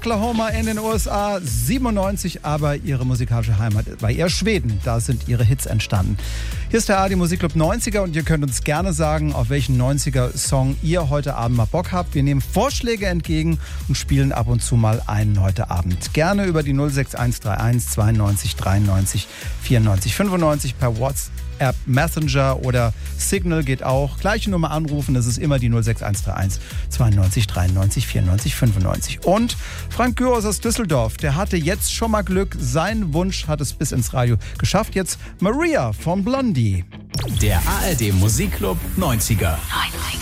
Oklahoma in den USA, 97, aber ihre musikalische Heimat war eher Schweden. Da sind ihre Hits entstanden. Hier ist der ARD Musikclub 90er und ihr könnt uns gerne sagen, auf welchen 90er-Song ihr heute Abend mal Bock habt. Wir nehmen Vorschläge entgegen und spielen ab und zu mal einen heute Abend. Gerne über die 06131 92 93 94 95 per WhatsApp, Messenger oder Signal geht auch. Gleiche Nummer anrufen, das ist immer die 06131 92 93 94 95. Und Frank Güros aus Düsseldorf, der hatte jetzt schon mal Glück. Sein Wunsch hat es bis ins Radio geschafft. Jetzt Maria von Blondie. Der ARD Musikclub 90er.